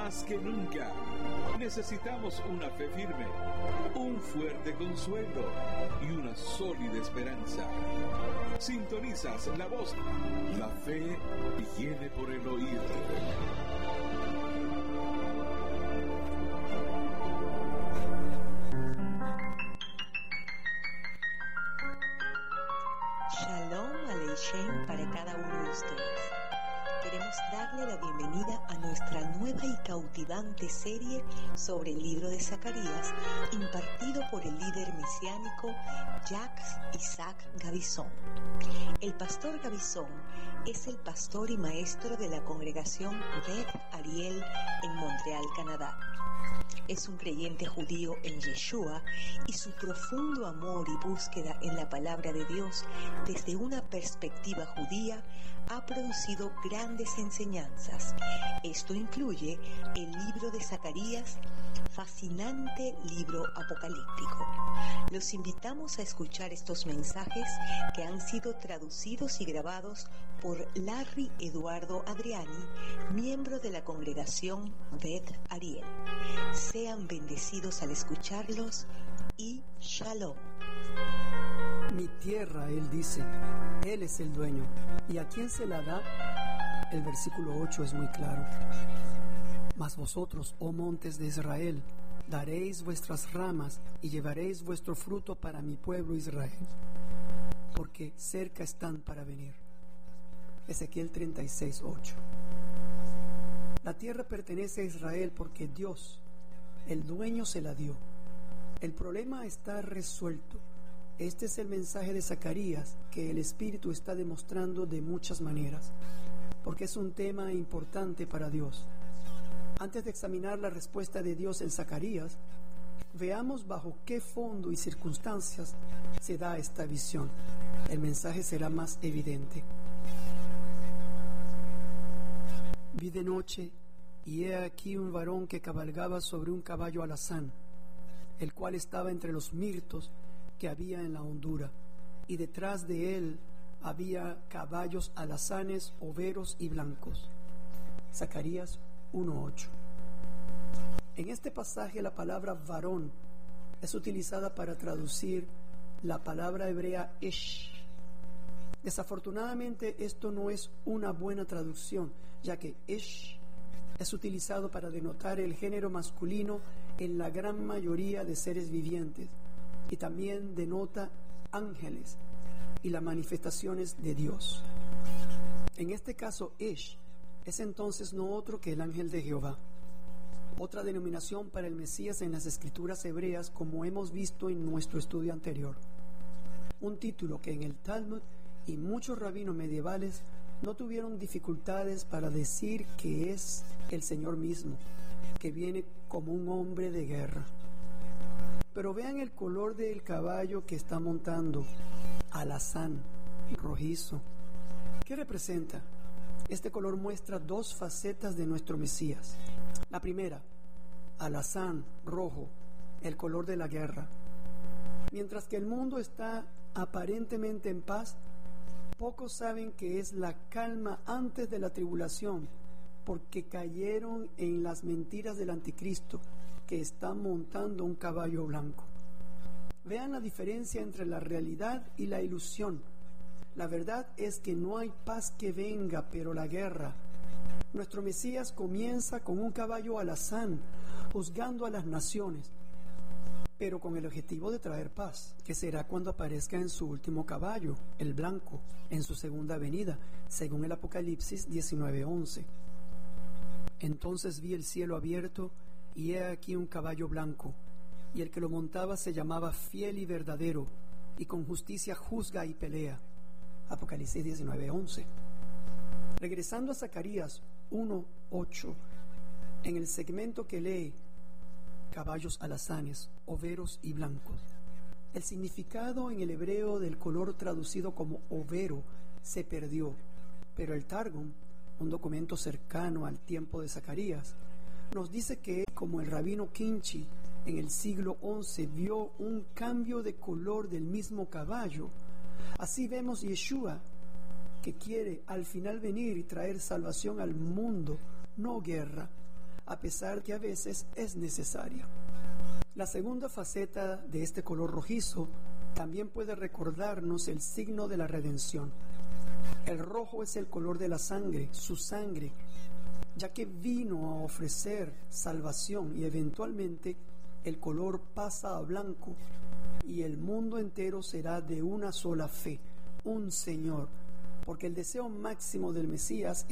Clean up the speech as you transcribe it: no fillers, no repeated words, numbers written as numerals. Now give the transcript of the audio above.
más que nunca, necesitamos una fe firme, un fuerte consuelo y una sólida esperanza. Sintonizas la voz. La fe viene por el oír. Shalom Aleichem para cada uno de ustedes. Queremos darle la bienvenida a nuestra nueva y cautivante serie sobre el libro de Zacarías, impartido por el líder mesiánico Jacques Isaac Gavison. El pastor Gavison es el pastor y maestro de la congregación Beth Ariel en Montreal, Canadá. Es un creyente judío en Yeshua y su profundo amor y búsqueda en la palabra de Dios desde una perspectiva judía ha producido grandes enseñanzas. Esto incluye el libro de Zacarías, fascinante libro apocalíptico. Los invitamos a escuchar estos mensajes que han sido traducidos y grabados por Larry Eduardo Adriani, miembro de la congregación Beth Ariel. Sean bendecidos al escucharlos y Shalom. Mi tierra, él dice, él es el dueño. ¿Y a quién se la da? El versículo 8 es muy claro. Mas vosotros, oh montes de Israel, daréis vuestras ramas y llevaréis vuestro fruto para mi pueblo Israel, porque cerca están para venir. Ezequiel 36:8. La tierra pertenece a Israel porque Dios, el dueño, se la dio. El problema está resuelto. Este es el mensaje de Zacarías que el Espíritu está demostrando de muchas maneras, porque es un tema importante para Dios. Antes de examinar la respuesta de Dios en Zacarías, veamos bajo qué fondo y circunstancias se da esta visión. El mensaje será más evidente. Vi de noche, y he aquí un varón que cabalgaba sobre un caballo alazán, el cual estaba entre los mirtos que había en la hondura, y detrás de él había caballos alazanes, overos y blancos. Zacarías 1:8. En este pasaje la palabra varón es utilizada para traducir la palabra hebrea esh. Desafortunadamente esto no es una buena traducción, ya que esh es utilizado para denotar el género masculino en la gran mayoría de seres vivientes y también denota ángeles y las manifestaciones de Dios. En este caso, Esh es entonces no otro que el ángel de Jehová, otra denominación para el Mesías en las escrituras hebreas, como hemos visto en nuestro estudio anterior. Un título que en el Talmud y muchos rabinos medievales no tuvieron dificultades para decir que es el Señor mismo, que viene como un hombre de guerra. Pero vean el color del caballo que está montando, alazán, rojizo. ¿Qué representa? Este color muestra dos facetas de nuestro Mesías. La primera, alazán, rojo, el color de la guerra. Mientras que el mundo está aparentemente en paz, pocos saben que es la calma antes de la tribulación, porque cayeron en las mentiras del anticristo, que está montando un caballo blanco. Vean la diferencia entre la realidad y la ilusión. La verdad es que no hay paz que venga, pero la guerra. Nuestro Mesías comienza con un caballo alazán, juzgando a las naciones, pero con el objetivo de traer paz, que será cuando aparezca en su último caballo, el blanco, en su segunda venida, según el Apocalipsis 19:11. Entonces vi el cielo abierto, y he aquí un caballo blanco, y el que lo montaba se llamaba Fiel y Verdadero, y con justicia juzga y pelea. Apocalipsis 19:11. Regresando a Zacarías 1:8, en el segmento que lee caballos alazanes, overos y blancos, el significado en el hebreo del color traducido como overo se perdió, pero el Targum, un documento cercano al tiempo de Zacarías, nos dice que, como el rabino Kinchi en el siglo XI vio un cambio de color del mismo caballo, así vemos Yeshua, que quiere al final venir y traer salvación al mundo, no guerra. a pesar que a veces es necesaria. La segunda faceta de este color rojizo también puede recordarnos el signo de la redención. El rojo es el color de la sangre, su sangre, ya que vino a ofrecer salvación, y eventualmente el color pasa a blanco y el mundo entero será de una sola fe, un Señor, porque el deseo máximo del Mesías